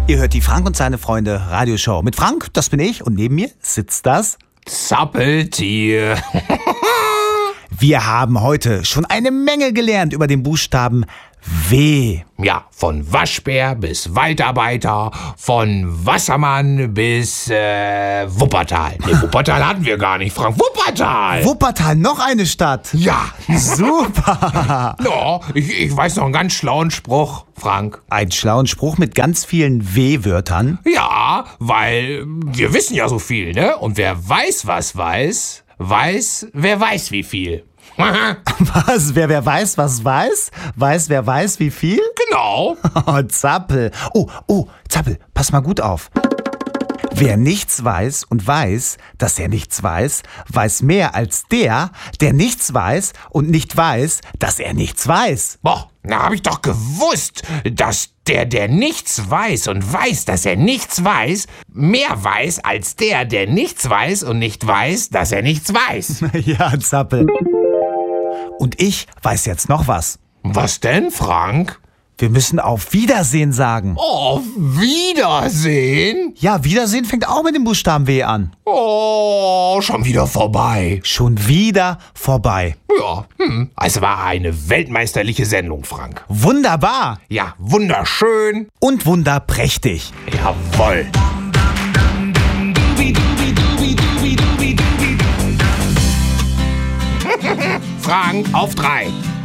Ihr hört die Frank und seine Freunde Radioshow. Mit Frank, das bin ich, und neben mir sitzt das Zappeltier. Wir haben heute schon eine Menge gelernt über den Buchstaben W. Ja, von Waschbär bis Waldarbeiter, von Wassermann bis Wuppertal. Nee, Wuppertal hatten wir gar nicht, Frank. Wuppertal! Wuppertal, noch eine Stadt. Ja. Super. Ja, ich weiß noch einen ganz schlauen Spruch, Frank. Einen schlauen Spruch mit ganz vielen W-Wörtern. Ja, weil wir wissen ja so viel, ne? Und wer weiß, was weiß, wer weiß, wie viel. Was? Wer weiß, was weiß? Weiß, wer weiß, wie viel? Genau. Oh, Zappel. Oh, Zappel, pass mal gut auf. Wer nichts weiß und weiß, dass er nichts weiß, weiß mehr als der nichts weiß und nicht weiß, dass er nichts weiß. Boah, na hab ich doch gewusst, dass der nichts weiß und weiß, dass er nichts weiß, mehr weiß als der nichts weiß und nicht weiß, dass er nichts weiß. Ja, Zappel. Und ich weiß jetzt noch was. Was denn, Frank? Wir müssen auf Wiedersehen sagen. Oh, Wiedersehen? Ja, Wiedersehen fängt auch mit dem Buchstaben W an. Oh, schon wieder vorbei. Schon wieder vorbei. Ja, es war eine weltmeisterliche Sendung, Frank. Wunderbar. Ja, wunderschön. Und wunderprächtig. Jawohl. Frank, auf 3.